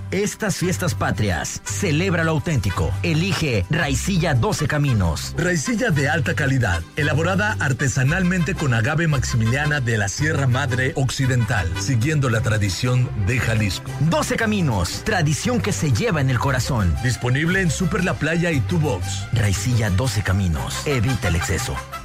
Estas fiestas patrias, celebra lo auténtico. Elige Raicilla 12 Caminos. Raicilla de alta calidad, elaborada artesanalmente con agave maximiliana de la Sierra Madre Occidental, siguiendo la tradición de Jalisco. 12 Caminos, tradición que se lleva en el corazón. Disponible en Super La Playa y Tu Box. Raicilla 12 Caminos, evita el exceso.